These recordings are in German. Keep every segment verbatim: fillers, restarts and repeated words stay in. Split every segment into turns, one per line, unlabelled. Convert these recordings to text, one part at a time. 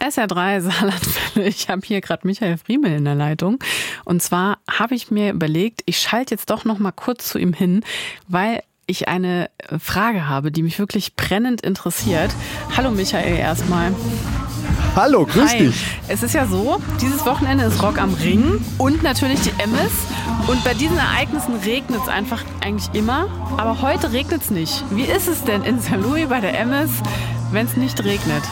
S R drei Saarlandwelle. Ich habe hier gerade Michael Friemel in der Leitung. Und zwar habe ich mir überlegt, ich schalte jetzt doch noch mal kurz zu ihm hin, weil ich eine Frage habe, die mich wirklich brennend interessiert. Hallo Michael erstmal.
Hallo, grüß
Hi.
dich.
Es ist ja so, dieses Wochenende ist Rock am Ring und natürlich die Emmis. Und bei diesen Ereignissen regnet es einfach eigentlich immer. Aber heute regnet es nicht. Wie ist es denn in Sankt Louis bei der Emmis, wenn es nicht regnet?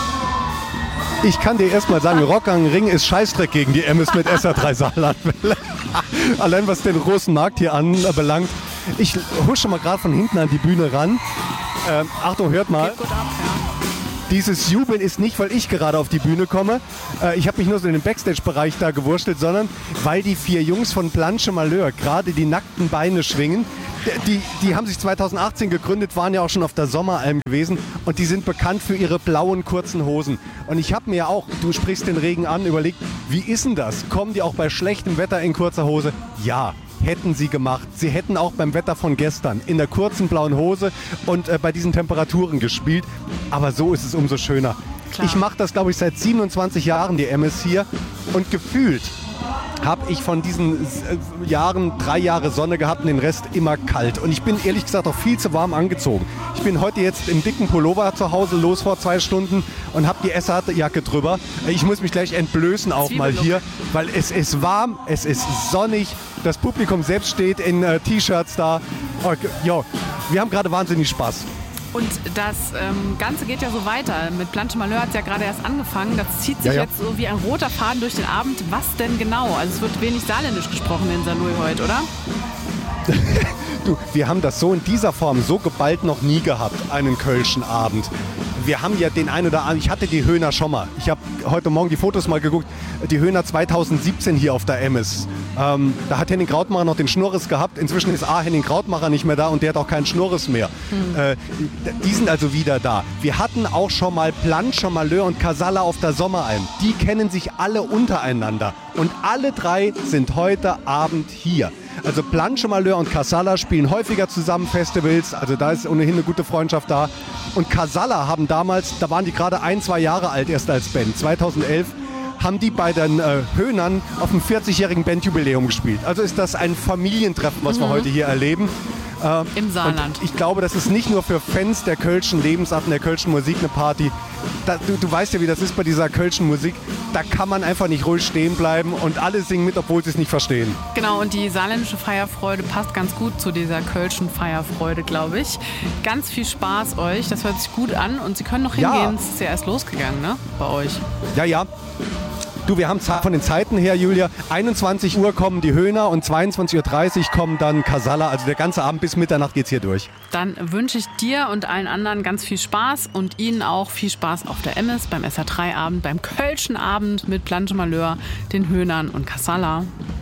Ich kann dir erstmal sagen, Rock am Ring ist Scheißdreck gegen die Emmis mit S R drei Saarlandwelle. Allein was den großen Markt hier anbelangt. Ich husche mal gerade von hinten an die Bühne ran. Ähm, Achtung, hört mal.
Geht gut ab, ja.
Dieses Jubeln ist nicht, weil ich gerade auf die Bühne komme. Äh, ich habe mich nur so in den Backstage-Bereich da gewurstelt, sondern weil die vier Jungs von Planche Malheur gerade die nackten Beine schwingen. Die, die haben sich zweitausendachtzehn gegründet, waren ja auch schon auf der Sommeralm gewesen und die sind bekannt für ihre blauen kurzen Hosen. Und ich habe mir ja auch, du sprichst den Regen an, überlegt, wie ist denn das? Kommen die auch bei schlechtem Wetter in kurzer Hose? Ja. Hätten sie gemacht. Sie hätten auch beim Wetter von gestern in der kurzen blauen Hose und äh, bei diesen Temperaturen gespielt. Aber so ist es umso schöner. Klar. Ich mache das, glaube ich, seit siebenundzwanzig Jahren, die Emmis hier. Und gefühlt habe ich von diesen äh, Jahren drei Jahre Sonne gehabt und den Rest immer kalt. Und ich bin ehrlich gesagt auch viel zu warm angezogen. Ich bin heute jetzt im dicken Pullover zu Hause los vor zwei Stunden und habe die S R-Jacke drüber. Ich muss mich gleich entblößen auch mal hier, weil es ist warm, es ist sonnig. Das Publikum selbst steht in äh, T-Shirts da. Oh, jo, wir haben gerade wahnsinnig Spaß.
Und das ähm, Ganze geht ja so weiter. Mit Planche Malheur hat es ja gerade erst angefangen. Das zieht sich
ja, ja.
jetzt so wie ein roter Faden durch den Abend. Was denn genau? Also es wird wenig Saarländisch gesprochen in Sankt Louis heute, oder?
Du, wir haben das so in dieser Form so geballt noch nie gehabt, einen Kölschen Abend. Wir haben ja den einen oder anderen, ich hatte die Höhner schon mal. Ich habe heute Morgen die Fotos mal geguckt, die Höhner zweitausendsiebzehn hier auf der Emmis. Ähm, da hat Henning Krautmacher noch den Schnurres gehabt. Inzwischen ist A, Henning Krautmacher nicht mehr da und der hat auch keinen Schnurres mehr. Mhm. Äh, die sind also wieder da. Wir hatten auch schon mal Planche Malheur und Casalla auf der Sommeralm. Die kennen sich alle untereinander. Und alle drei sind heute Abend hier. Also Planche Malheur und Casalla spielen häufiger zusammen Festivals, also da ist ohnehin eine gute Freundschaft da. Und Casalla haben damals, da waren die gerade ein, zwei Jahre alt erst als Band, zweitausendelf, haben die bei den äh, Höhnern auf dem vierzigjährigen Bandjubiläum gespielt. Also ist das ein Familientreffen, was mhm. wir heute hier erleben. Äh,
Im Saarland.
Und ich glaube, das ist nicht nur für Fans der kölschen Lebensarten, der kölschen Musik eine Party. Da, du, du weißt ja, wie das ist bei dieser kölschen Musik. Da kann man einfach nicht ruhig stehen bleiben und alle singen mit, obwohl sie es nicht verstehen.
Genau, und die saarländische Feierfreude passt ganz gut zu dieser kölschen Feierfreude, glaube ich. Ganz viel Spaß euch, das hört sich gut an und Sie können noch hingehen, ja. Es ist ja erst losgegangen, ne, bei euch.
Ja, ja. Du, wir haben von den Zeiten her, Julia, einundzwanzig Uhr kommen die Höhner und zweiundzwanzig Uhr dreißig kommen dann Casalla. Also der ganze Abend bis Mitternacht geht's hier durch.
Dann wünsche ich dir und allen anderen ganz viel Spaß und Ihnen auch viel Spaß auf der Emmis, beim S R drei Abend, beim Kölschen Abend mit Planche Malheur, den Höhnern und Casalla.